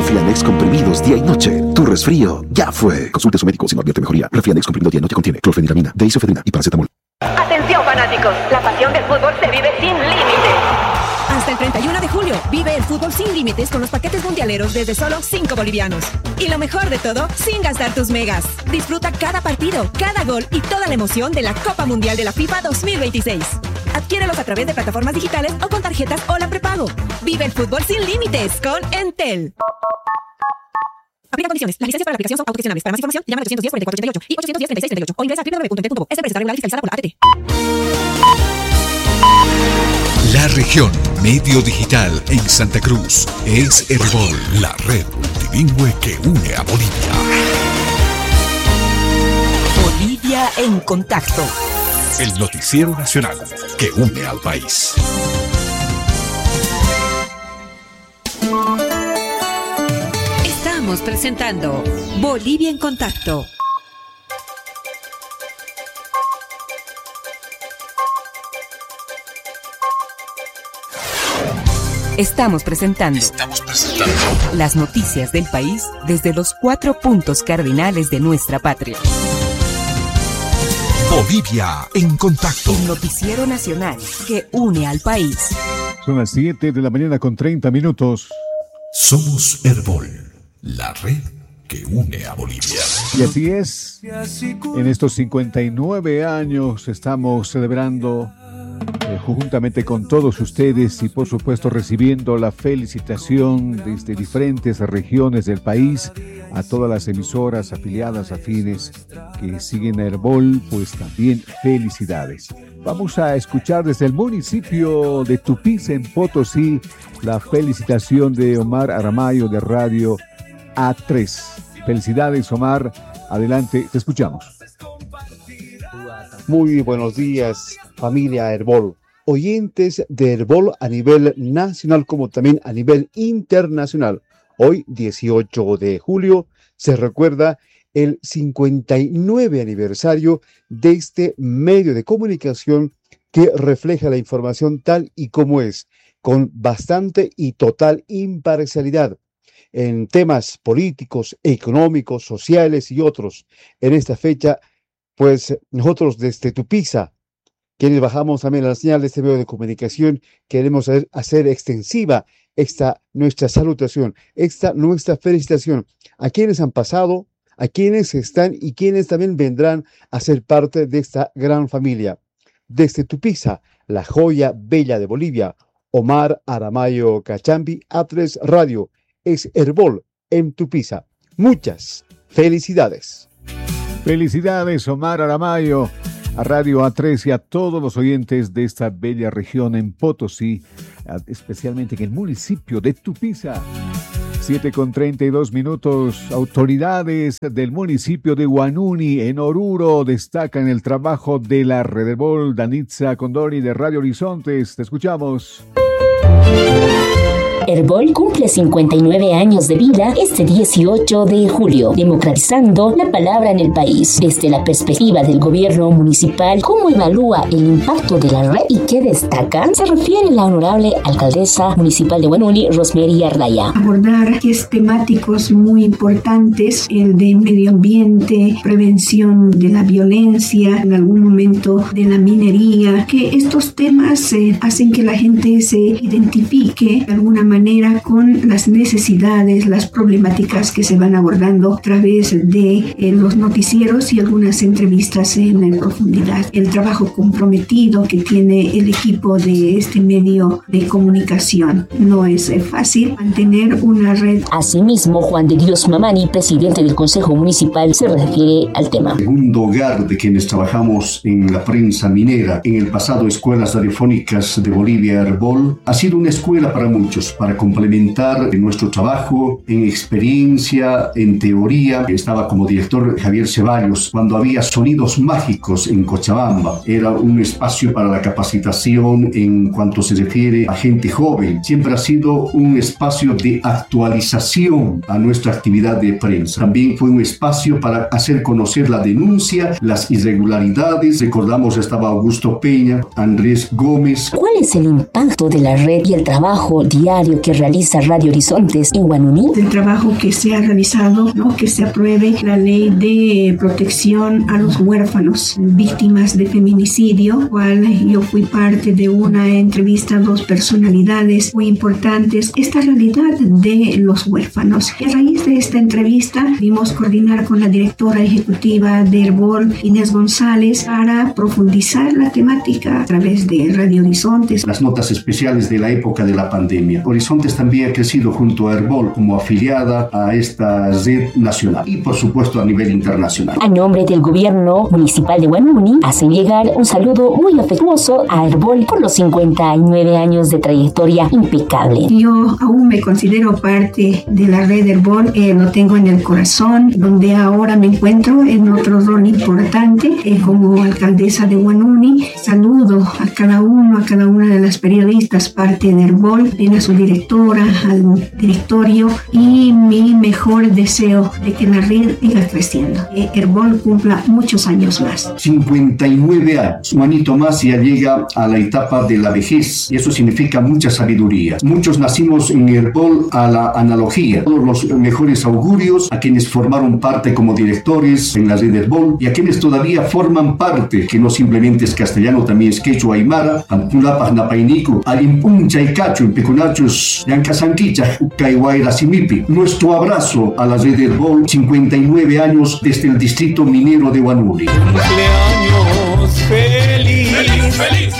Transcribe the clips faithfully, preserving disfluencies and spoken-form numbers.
Refianex comprimidos día y noche. Tu resfrío ya fue. Consulte a su médico si no advierte mejoría. Refianex comprimido día y noche contiene clorfeniramina, deisofedrina y paracetamol. Atención fanáticos, la pasión del fútbol se vive sin límites. Hasta el treinta y uno de julio, vive el fútbol sin límites con los paquetes mundialeros desde solo cinco bolivianos. Y lo mejor de todo, sin gastar tus megas. Disfruta cada partido, cada gol y toda la emoción de la Copa Mundial de la FIFA dos mil veintiséis. Adquiérelos a través de plataformas digitales o con tarjetas o la prepago. Vive el fútbol sin límites con Entel. Aplica condiciones. Las licencias para la aplicación son autogestionables. Para más información, llama al ochocientos diez, cuarenta y cuatro ochenta y ocho y ochocientos diez, treinta y seis treinta y ocho o ingresa a doble u doble u doble u punto entel punto co. Es empresa regular fiscalizada por la A T T. La región medio digital en Santa Cruz es Herbol, la red multilingüe que une a Bolivia. Bolivia en contacto. El noticiero nacional que une al país. Estamos presentando Bolivia en contacto. Estamos presentando, Estamos presentando las noticias del país desde los cuatro puntos cardinales de nuestra patria. Bolivia en contacto. El noticiero nacional que une al país. Son las siete de la mañana con treinta minutos. Somos Herbol, la red que une a Bolivia. Y así es, en estos cincuenta y nueve años estamos celebrando eh, juntamente con todos ustedes y por supuesto recibiendo la felicitación desde diferentes regiones del país a todas las emisoras afiliadas afines que siguen a Herbol, pues también felicidades. Vamos a escuchar desde el municipio de Tupiza en Potosí la felicitación de Omar Aramayo de Radio A tres. Felicidades, Omar. Adelante, te escuchamos. Muy buenos días, familia Herbol. Oyentes de Herbol a nivel nacional como también a nivel internacional. Hoy, dieciocho de julio, se recuerda el cincuenta y nueve aniversario de este medio de comunicación que refleja la información tal y como es, con bastante y total imparcialidad en temas políticos, económicos, sociales y otros. En esta fecha, pues nosotros desde Tupiza, quienes bajamos también la señal de este medio de comunicación, queremos hacer extensiva esta nuestra salutación, esta nuestra felicitación a quienes han pasado, a quienes están y quienes también vendrán a ser parte de esta gran familia. Desde Tupiza, la joya bella de Bolivia, Omar Aramayo Cachambi, A tres Radio, es Herbol en Tupiza. Muchas felicidades. Felicidades, Omar Aramayo, a Radio A tres y a todos los oyentes de esta bella región en Potosí, especialmente en el municipio de Tupiza. siete con treinta y dos minutos. Autoridades del municipio de Huanuni, en Oruro, destacan el trabajo de la Red Herbol. Danitza Condori de Radio Horizontes, te escuchamos. Herbol cumple cincuenta y nueve años de vida este dieciocho de julio, democratizando la palabra en el país. Desde la perspectiva del gobierno municipal, ¿cómo evalúa el impacto de la red y qué destaca? Se refiere la honorable alcaldesa municipal de Huanuni, Rosemary Arlaya. Abordar ejes temáticos muy importantes, el de medio ambiente, prevención de la violencia, en algún momento de la minería, que estos temas eh, hacen que la gente se identifique de alguna manera con las necesidades, las problemáticas que se van abordando a través de eh, los noticieros y algunas entrevistas en, en profundidad. El trabajo comprometido que tiene el equipo de este medio de comunicación. No es eh, fácil mantener una red. Asimismo, Juan de Dios Mamani, presidente del Consejo Municipal, se refiere al tema. El segundo hogar de quienes trabajamos en la prensa minera, en el pasado Escuelas Radiofónicas de Bolivia Herbol, ha sido una escuela para muchos, para complementar nuestro trabajo en experiencia, en teoría. Estaba como director Javier Ceballos cuando había Sonidos Mágicos en Cochabamba. Era un espacio para la capacitación en cuanto se refiere a gente joven. Siempre ha sido un espacio de actualización a nuestra actividad de prensa. También fue un espacio para hacer conocer la denuncia, las irregularidades. Recordamos, estaba Augusto Peña, Andrés Gómez. ¿Cuál es el impacto de la red y el trabajo diario radio que realiza Radio Horizontes en Guanuní. El trabajo que se ha realizado, ¿no? Que se apruebe la ley de protección a los huérfanos víctimas de feminicidio, cual yo fui parte de una entrevista a dos personalidades muy importantes, esta realidad de los huérfanos. Y a raíz de esta entrevista pudimos coordinar con la directora ejecutiva de Herbol, Inés González, para profundizar la temática a través de Radio Horizontes. Las notas especiales de la época de la pandemia. Horizontes también ha crecido junto a Herbol como afiliada a esta red nacional y por supuesto a nivel internacional. A nombre del gobierno municipal de Guanuní, hacen llegar un saludo muy afectuoso a Herbol por los cincuenta y nueve años de trayectoria impecable. Yo aún me considero parte de la red Herbol, eh, lo tengo en el corazón, donde ahora me encuentro en otro rol importante eh, como alcaldesa de Guanuní. Saludo a cada uno, a cada una de las periodistas parte de Herbol, a su directora, al directorio, y mi mejor deseo de que la red siga creciendo. Que Herbol cumpla muchos años más. cincuenta y nueve años. Un añito más ya llega a la etapa de la vejez y eso significa mucha sabiduría. Muchos nacimos en Herbol a la analogía. Todos los mejores augurios a quienes formaron parte como directores en la red Herbol y a quienes todavía forman parte, que no simplemente es castellano, también es quechua aymara, ampulapas napainico, alimpuncha y cacho, en pecunachos, yancasanquicha, ucaihuayra simipi. Nuestro abrazo a la red Herbol, cincuenta y nueve años desde el distrito minero de Guanuní. ¡Cumpleaños feliz! ¡Feliz, feliz!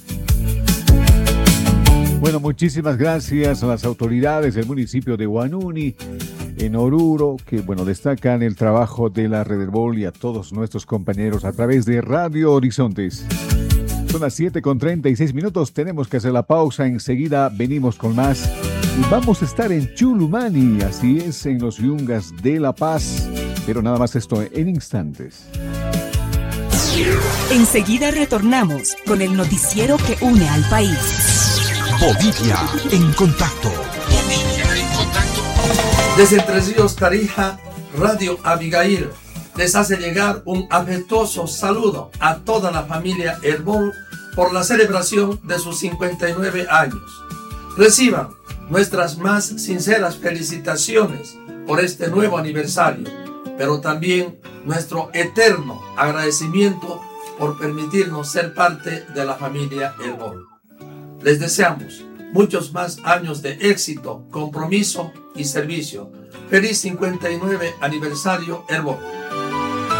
Bueno, muchísimas gracias a las autoridades del municipio de Guanuní, en Oruro, que bueno, destacan el trabajo de la red Herbol, y a todos nuestros compañeros a través de Radio Horizontes. Son las siete con treinta y seis minutos, tenemos que hacer la pausa, enseguida venimos con más. Y vamos a estar en Chulumani, así es, en los Yungas de La Paz, pero nada más esto en instantes. Enseguida retornamos con el noticiero que une al país. Bolivia en contacto. Bolivia en contacto. Desde Tres Ríos, Tarija, Radio Abigail les hace llegar un afectuoso saludo a toda la familia Herbol por la celebración de sus cincuenta y nueve años. Reciban nuestras más sinceras felicitaciones por este nuevo aniversario, pero también nuestro eterno agradecimiento por permitirnos ser parte de la familia Herbol. Les deseamos muchos más años de éxito, compromiso y servicio. Feliz cincuenta y nueve aniversario Herbol.